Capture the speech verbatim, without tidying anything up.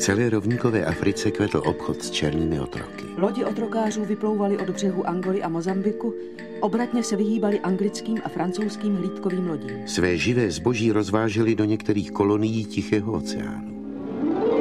celé rovníkové Africe kvetl obchod s černými otroky. Lodi otrokářů vyplouvaly od břehu Angoly a Mozambiku, obratně se vyhýbaly anglickým a francouzským hlídkovým lodím. Své živé zboží rozváželi do některých kolonií Tichého oceánu.